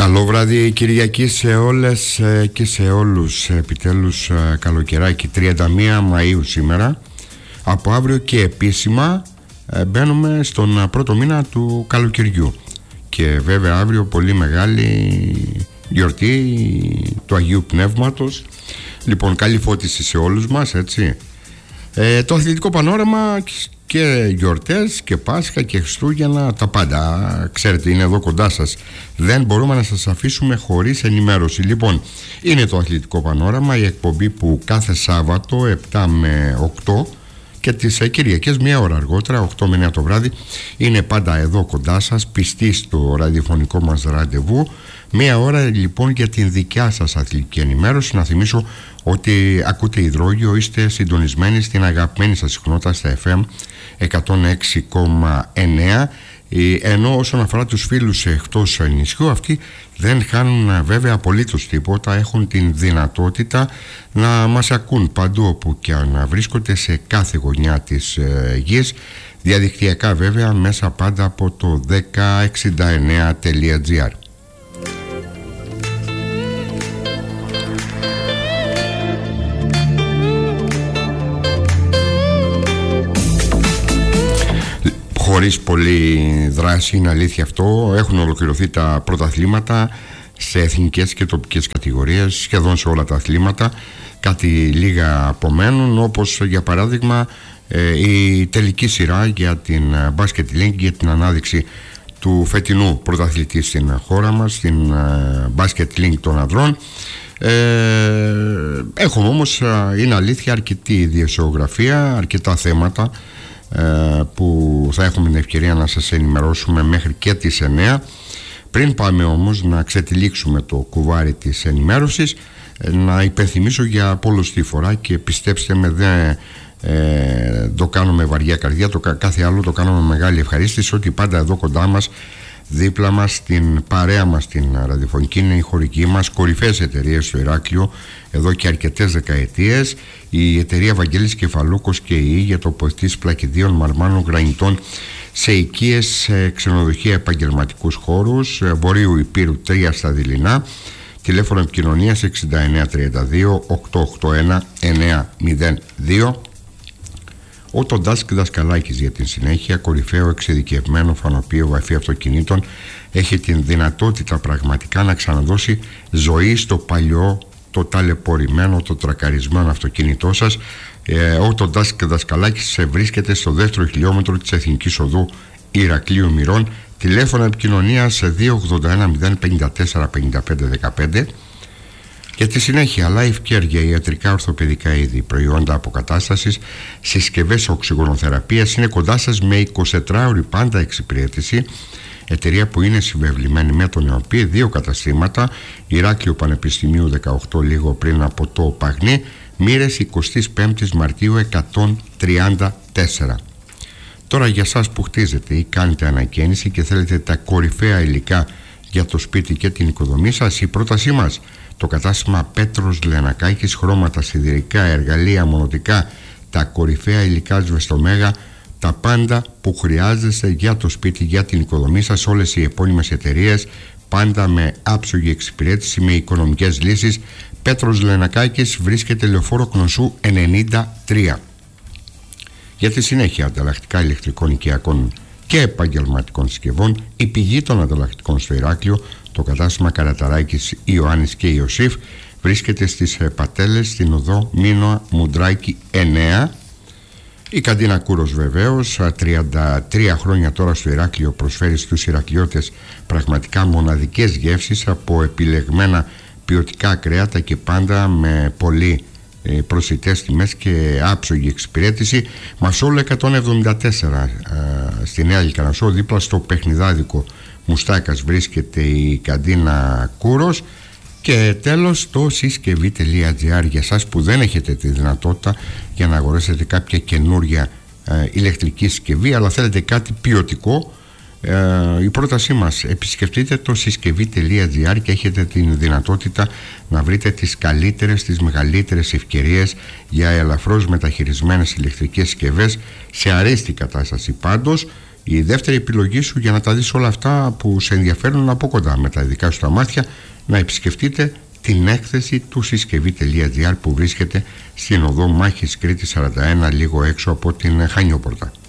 Καλό βράδυ Κυριακή σε όλες και σε όλους. Επιτέλους καλοκαιράκι, 31 Μαΐου σήμερα. Από αύριο και επίσημα μπαίνουμε στον πρώτο μήνα του καλοκαιριού. Και βέβαια αύριο πολύ μεγάλη γιορτή του Αγίου Πνεύματος. Λοιπόν, καλή φώτιση σε όλους μας, έτσι. Το αθλητικό πανόραμα και γιορτές και Πάσχα και Χριστούγεννα, τα πάντα. Ξέρετε, είναι εδώ κοντά σας. Δεν μπορούμε να σας αφήσουμε χωρίς ενημέρωση. Λοιπόν, είναι το αθλητικό πανόραμα, η εκπομπή που κάθε Σάββατο 7 με 8 και τις Κυριακές μία ώρα αργότερα, 8 με 9 το βράδυ, είναι πάντα εδώ κοντά σας, πιστοί στο ραδιοφωνικό μας ραντεβού. Μία ώρα λοιπόν για την δικιά σας αθλητική ενημέρωση. Να θυμίσω ότι ακούτε υδρόγειο, είστε συντονισμένοι στην αγαπημένη σας συχνότητα στα FM 106,9, ενώ όσον αφορά τους φίλους εκτός νησιού, αυτοί δεν χάνουν βέβαια απολύτως τίποτα, έχουν την δυνατότητα να μας ακούν παντού όπου και να βρίσκονται, σε κάθε γωνιά της γης, διαδικτυακά βέβαια, μέσα πάντα από το 1069.gr. Χωρίς πολλή δράση, είναι αλήθεια αυτό. Έχουν ολοκληρωθεί τα πρωταθλήματα σε εθνικές και τοπικές κατηγορίες, σχεδόν σε όλα τα αθλήματα. Κάτι λίγα απομένουν, όπως για παράδειγμα η τελική σειρά για την Basket League, για την ανάδειξη του φετινού πρωταθλητή στην χώρα μας, στην Basket League των ανδρών. Έχουμε όμως, είναι αλήθεια, αρκετή ιδιοσιογραφία, αρκετά θέματα που θα έχουμε την ευκαιρία να σας ενημερώσουμε μέχρι και τις 9. Πριν πάμε όμως να ξετυλίξουμε το κουβάρι της ενημέρωσης, να υπενθυμίσω για πολλωστή φορά, και πιστέψτε με, δεν το κάνω με βαριά καρδιά, το κάθε άλλο το κάνω με μεγάλη ευχαρίστηση, ότι πάντα εδώ κοντά μας, δίπλα μας, στην παρέα μας, στην ραδιοφωνική, είναι η χωρική μας κορυφαίες εταιρείες στο Ηράκλειο εδώ και αρκετές δεκαετίες. Η εταιρεία Βαγγέλης Κεφαλούκος και η για τοποθετήσεις πλακιδίων, μαρμάνων, γρανιτών σε οικίες, ξενοδοχεία, επαγγελματικούς χώρους, Βορείου Υπήρου 3 στα Δειλινά. Τηλέφωνο επικοινωνίας 6932 881 902. Ο Τοντάσκ Δασκαλάκης για την συνέχεια, κορυφαίο εξειδικευμένο φανοπείο βαφή αυτοκινήτων, έχει την δυνατότητα πραγματικά να ξαναδώσει ζωή στο παλιό, το ταλαιπωρημένο, το τρακαρισμένο αυτοκίνητό σας. Ο Τοντάσκ Δασκαλάκης βρίσκεται στο δεύτερο χιλιόμετρο της Εθνικής Οδού Ηρακλείου Μυρών. Τηλέφωνα επικοινωνίας 281 054 55 15. Για τη συνέχεια, Life Care για ιατρικά ορθοπαιδικά είδη, προϊόντα αποκατάστασης, συσκευές οξυγονοθεραπείας, είναι κοντά σας με 24ωρη πάντα εξυπηρέτηση. Εταιρεία που είναι συμβεβλημένη με τον ΕΟΠΗ, 2 καταστήματα, Ηράκλειο Πανεπιστημίου 18, λίγο πριν από το Παγνί, Μοίρες 25 Μαρτίου 134. Τώρα για σας που χτίζετε ή κάνετε ανακαίνιση και θέλετε τα κορυφαία υλικά για το σπίτι και την οικοδομή σας, η πρότασή μας: το κατάστημα Πέτρος Λενακάκης, χρώματα, σιδηρικά, εργαλεία, μονοτικά, τα κορυφαία υλικά Σβεστομέγα, τα πάντα που χρειάζεστε για το σπίτι, για την οικοδομή σας. Όλες οι επώνυμες εταιρείες, πάντα με άψογη εξυπηρέτηση, με οικονομικές λύσεις. Πέτρος Λενακάκης βρίσκεται Λεωφόρο Κνωσού 93. Για τη συνέχεια, ανταλλακτικά ηλεκτρικών, οικιακών και επαγγελματικών συσκευών, η πηγή των ανταλλακτικών στο Ηράκλειο, το κατάστημα Καραταράκης, Ιωάννης και Ιωσήφ, βρίσκεται στις Πατέλες, στην οδό Μίνωα Μουντράκη 9. Η Καντίνα Κούρος βεβαίως, 33 χρόνια τώρα στο Ηράκλειο, προσφέρει στους Ηρακλειώτες πραγματικά μοναδικές γεύσεις από επιλεγμένα ποιοτικά κρέατα και πάντα με πολύ προσιτές τιμές και άψογη εξυπηρέτηση. Μασόλο 174 στη Νέα Λυκανασό, δίπλα στο παιχνιδάδικο Μουστάκας, βρίσκεται η Καντίνα Κούρος. Και τέλος, το συσκευή.gr για σας που δεν έχετε τη δυνατότητα για να αγοράσετε κάποια καινούρια ηλεκτρική συσκευή, αλλά θέλετε κάτι ποιοτικό. Η πρότασή μας: επισκεφτείτε το συσκευή.gr και έχετε την δυνατότητα να βρείτε τις καλύτερες, τις μεγαλύτερες ευκαιρίες για ελαφρώς μεταχειρισμένες ηλεκτρικές συσκευές σε αρέστη κατάσταση. Πάντως, η δεύτερη επιλογή σου για να τα δεις όλα αυτά που σε ενδιαφέρουν από κοντά με τα δικά σου τα μάτια, να επισκεφτείτε την έκθεση του συσκευή.gr που βρίσκεται στην οδό Μάχης Κρήτης 41, λίγο έξω από την Χανιόπορτα.